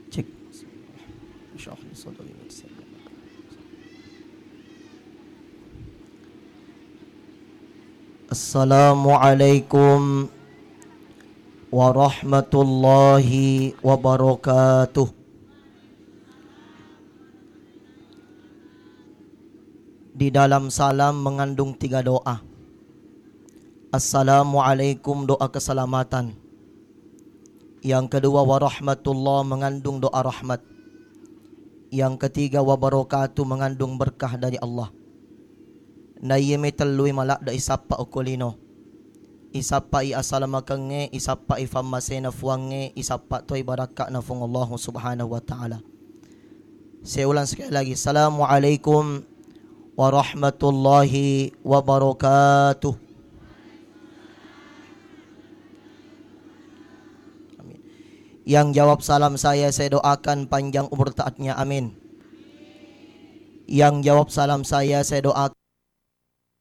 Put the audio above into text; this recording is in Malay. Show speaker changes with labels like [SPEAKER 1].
[SPEAKER 1] Cek. Syahli sadri wa yassir. Assalamualaikum warahmatullahi wabarakatuh. Di dalam salam mengandung 3 doa. Assalamualaikum, doa keselamatan. Yang kedua, warahmatullah, mengandung doa rahmat. Yang ketiga, wabarakatuh, mengandung berkah dari Allah. Nayemi telui malak da isapa okolino. Isapa i asalamakenge, isapa i famasena fuange, isapa toy barakat na fung Allah subhanahu wa ta'ala. Saya ulang sekali lagi. Assalamualaikum warahmatullahi wabarakatuh. Amin. Yang jawab salam saya doakan panjang umur taatnya, amin. Yang jawab salam saya doakan